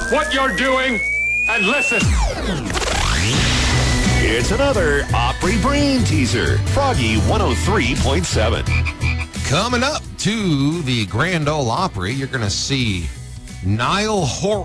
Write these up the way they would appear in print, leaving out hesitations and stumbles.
what you're doing and listen. It's another Opry Brain Teaser. Froggy 103.7. Coming up to the Grand Ole Opry, you're going to see Niall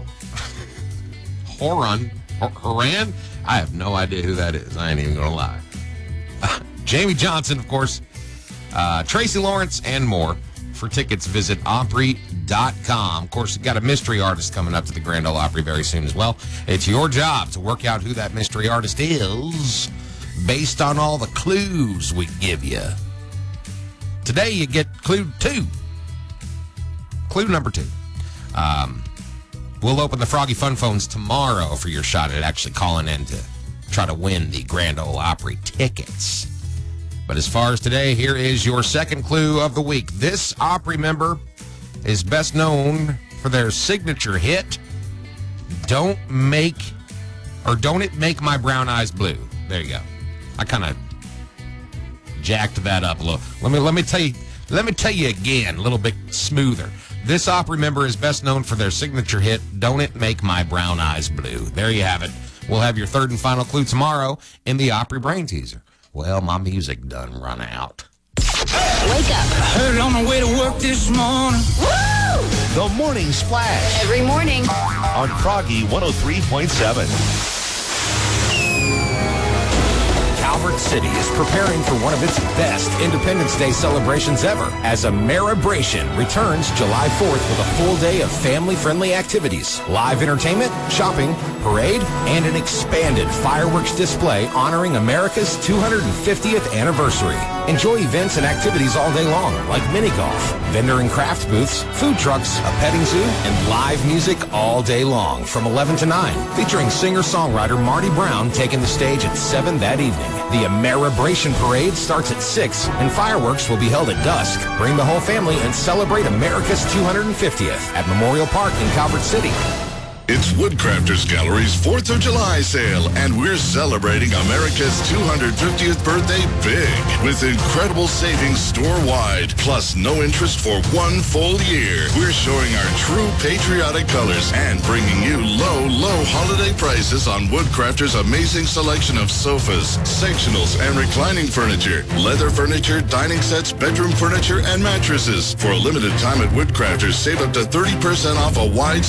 Horan. I have no idea who that is. I ain't even going to lie. Jamie Johnson, of course, Tracy Lawrence, and more. For tickets, visit Opry.com. Of course, you've got a mystery artist coming up to the Grand Ole Opry very soon as well. It's your job to work out who that mystery artist is based on all the clues we give you. Today, you get clue 2. Clue number 2. We'll open the Froggy Fun Phones tomorrow for your shot at actually calling in to try to win the Grand Ole Opry tickets. But as far as today, here is your second clue of the week. This Opry member is best known for their signature hit, Don't It Make My Brown Eyes Blue. There you go. I kind of jacked that up a little. Let me tell you again, a little bit smoother. This Opry member is best known for their signature hit, Don't It Make My Brown Eyes Blue. There you have it. We'll have your third and final clue tomorrow in the Opry Brain Teaser. Well, my music done run out. Wake up. I heard it on my way to work this morning. Woo! The Morning Splash Every morning. on Froggy 103.7. Calvert City is preparing for one of its best Independence Day celebrations ever as Ameribration returns July 4th with a full day of family-friendly activities, live entertainment, shopping, parade, and an expanded fireworks display honoring America's 250th anniversary. Enjoy events and activities all day long, like mini golf, vendor and craft booths, food trucks, a petting zoo, and live music all day long from 11 to 9, featuring singer-songwriter Marty Brown taking the stage at 7 that evening. The Ameribration Parade starts at 6, and fireworks will be held at dusk. Bring the whole family and celebrate America's 250th at Memorial Park in Calvert City. It's Woodcrafters Gallery's 4th of July sale, and we're celebrating America's 250th birthday big with incredible savings store-wide, plus no interest for 1 full year. We're showing our true patriotic colors and bringing you low holiday prices on Woodcrafters' amazing selection of sofas, sectionals, and reclining furniture, leather furniture, dining sets, bedroom furniture, and mattresses. For a limited time at Woodcrafters, save up to 30% off a wide